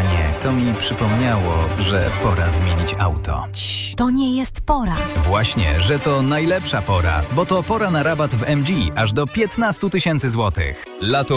Panie, to mi przypomniało, że pora zmienić auto. To nie jest pora. Właśnie, że to najlepsza pora, bo to pora na rabat w MG aż do 15 000 złotych. Lato